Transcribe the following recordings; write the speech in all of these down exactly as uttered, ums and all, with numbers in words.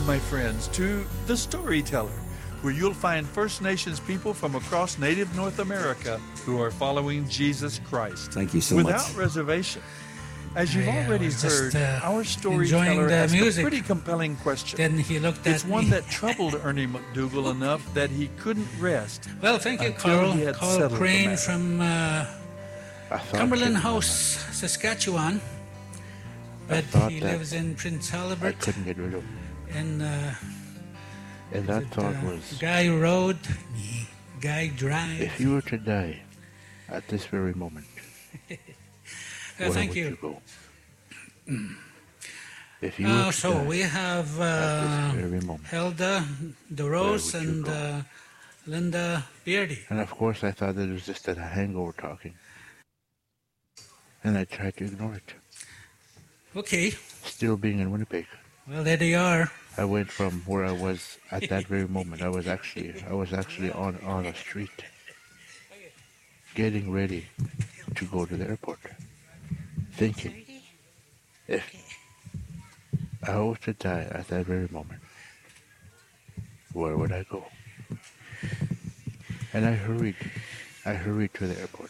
Welcome, my friends, to The Storyteller, where you'll find First Nations people from across native North America who are following Jesus Christ. Thank you so without much. reservation. As you've I, uh, already was heard, just, uh, our storyteller enjoying the asked music. a pretty compelling question. Then he looked at It's one me. that troubled Ernie McDougall enough that he couldn't rest. Well, thank you, until Carl. he had Carl settled the Crane matter. from uh, I thought Cumberland you- House, Saskatchewan. But thought he that lives in Prince I Albert. couldn't get rid of. In uh, And that is it, thought uh, was, Guy Road, Guy Drive. if you were to die at this very moment, Uh, where thank would you. you go? If you were Uh, to so die we have at uh, this very moment. Hilda DeRose Where would you and go? uh, Linda Beardy. And of course I thought that it was just a hangover talking. And I tried to ignore it. Okay, Still being in Winnipeg, well there they are. I went from where I was at that very moment. I was actually I was actually on, on a street getting ready to go to the airport. Thinking if I was to die at that very moment, where would I go? And I hurried. I hurried to the airport.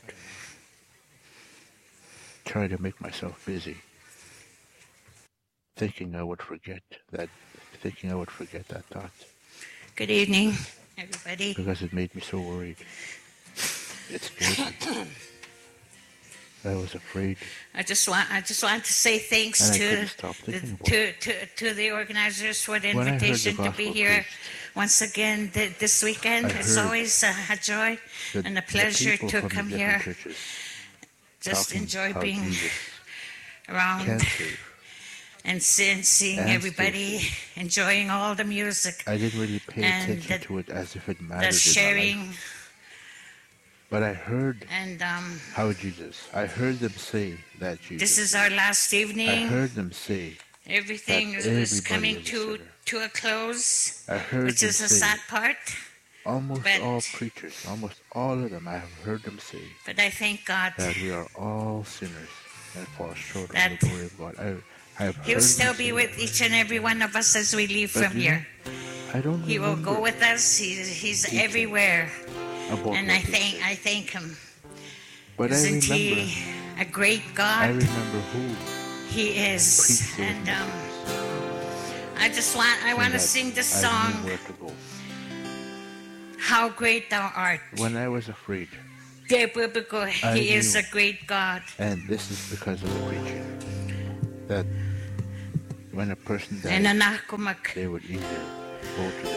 Trying to make myself busy. Thinking I would forget that thinking I would forget that thought. Good evening, everybody. Because it made me so worried. It scared me. I was afraid. I just want I just want to say thanks And I to couldn't stop the, thinking about to, to to the organizers for the When I heard the invitation to be gospel here preached, once again th- this weekend. I It's heard always a, a joy The- and a the pleasure people to from the come different here. churches Just talking enjoy how being Jesus around can save. and seeing, seeing and everybody enjoying all the music, I didn't really pay And attention the- to it as if it mattered the in my life. sharing, But I heard and um, how Jesus. I heard them say that Jesus. this is our last I evening. heard them say. Everything that is everybody coming is a to sinner. to a close, I heard which them is a say. sad part. Almost but- all preachers, almost all of them, I have heard them say But I thank God that we are all sinners and fall short of That the glory of God. I, I have He'll heard still them be say with that. each and every one of us as we leave But from you know, here. I don't He will remember go with us. He's, he's Teaching everywhere, about and what I he thank said. I thank him. But I Isn't remember, he a great I God? remember who He is, preached those and um, messages, I just want I and want to that sing this I song. knew where to go. How great thou art! When I was afraid, He I is knew. a great God. and this is because of the preaching, that when a person And died, anak ko mag they would either go to the